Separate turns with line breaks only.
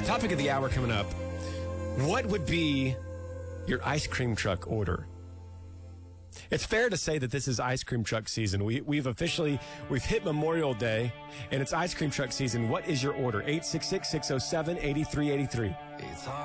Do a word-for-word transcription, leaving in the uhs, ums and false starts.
Topic of the hour coming up. What would be your ice cream truck order? It's fair to say that this is ice cream truck season. We, we've officially, we've hit Memorial Day, and it's ice cream truck season. What is your order? eight six six, six oh seven, eight three eight three.